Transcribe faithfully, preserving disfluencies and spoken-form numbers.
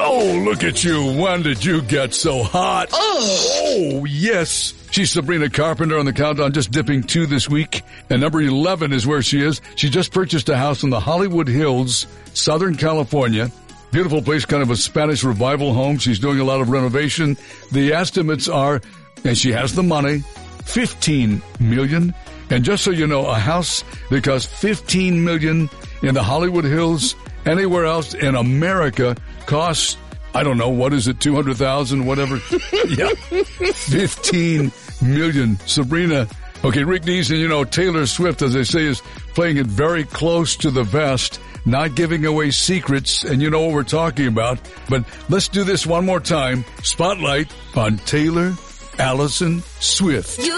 Oh, look at you. When did you get so hot? Oh, yes. She's Sabrina Carpenter on the countdown, just dipping two this week. And number eleven is where she is. She just purchased a house in the Hollywood Hills, Southern California. Beautiful place, kind of a Spanish revival home. She's doing a lot of renovation. The estimates are, and she has the money, fifteen million dollars. And just so you know, a house that costs fifteen million dollars in the Hollywood Hills, anywhere else in America, costs, I don't know, what is it, two hundred thousand dollars, whatever? Yeah, fifteen million dollars. Sabrina. Okay, Rick Neeson, you know, Taylor Swift, as they say, is playing it very close to the vest, not giving away secrets, and you know what we're talking about. But let's do this one more time. Spotlight on Taylor Allison Swift. You